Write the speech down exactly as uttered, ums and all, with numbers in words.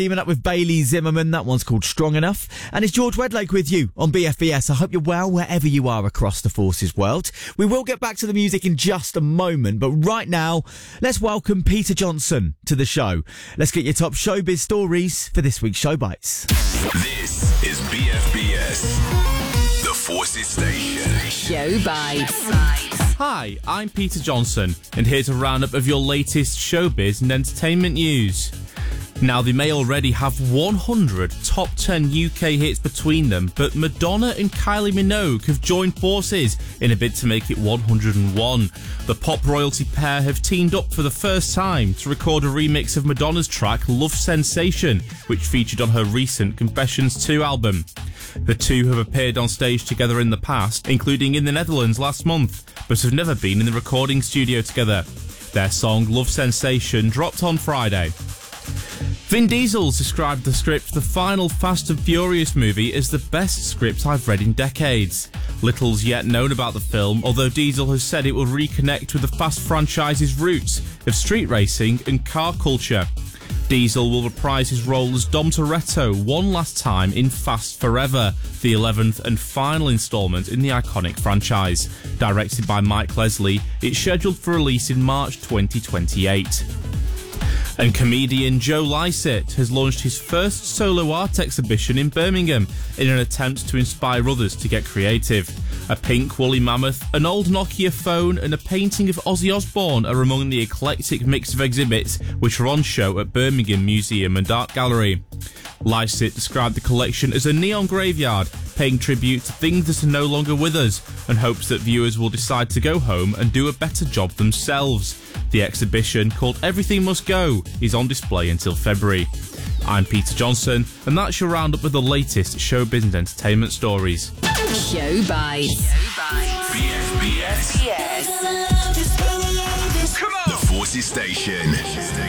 Teaming up with Bailey Zimmerman, that one's called Strong Enough. And it's George Wedlake with you on B F B S. I hope you're well wherever you are across the Forces world. We will get back to the music in just a moment, but right now, let's welcome Peter Johnson to the show. Let's get your top showbiz stories for this week's Show Bites. This is B F B S, the Forces Station. Show Bites. Hi, I'm Peter Johnson, and here's a roundup of your latest showbiz and entertainment news. Now, they may already have one hundred top ten U K hits between them, but Madonna and Kylie Minogue have joined forces in a bid to make it one hundred and one. The pop royalty pair have teamed up for the first time to record a remix of Madonna's track Love Sensation, which featured on her recent Confessions two album. The two have appeared on stage together in the past, including in the Netherlands last month, but have never been in the recording studio together. Their song Love Sensation dropped on Friday. Vin Diesel described the script for the final Fast and Furious movie as the best script I've read in decades. Little's yet known about the film, although Diesel has said it will reconnect with the Fast franchise's roots of street racing and car culture. Diesel will reprise his role as Dom Toretto one last time in Fast Forever, the eleventh and final instalment in the iconic franchise. Directed by Mike Leslie, it's scheduled for release in March twenty twenty-eight. And comedian Joe Lycett has launched his first solo art exhibition in Birmingham in an attempt to inspire others to get creative. A pink woolly mammoth, an old Nokia phone and a painting of Ozzy Osbourne are among the eclectic mix of exhibits which are on show at Birmingham Museum and Art Gallery. Lycett described the collection as a neon graveyard, paying tribute to things that are no longer with us, and hopes that viewers will decide to go home and do a better job themselves. The exhibition, called Everything Must Go, is on display until February. I'm Peter Johnson, and that's your roundup of the latest showbiz and entertainment stories. Show Bites. B F B S. Yes. Come on! The Forces Station.